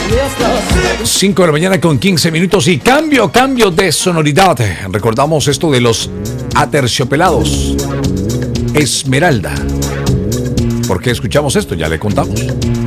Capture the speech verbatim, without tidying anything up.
cinco de la mañana con quince minutos y cambio, cambio de sonoridad. Recordamos esto de los Aterciopelados. Esmeralda. ¿Por qué escuchamos esto? Ya le contamos.